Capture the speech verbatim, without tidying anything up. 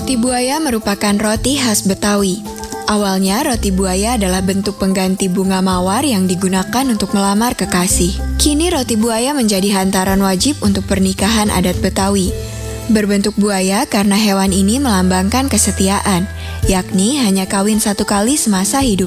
Roti buaya merupakan roti khas Betawi. Awalnya, roti buaya adalah bentuk pengganti bunga mawar yang digunakan untuk melamar kekasih. Kini roti buaya menjadi hantaran wajib untuk pernikahan adat Betawi. Berbentuk buaya karena hewan ini melambangkan kesetiaan, yakni hanya kawin satu kali semasa hidup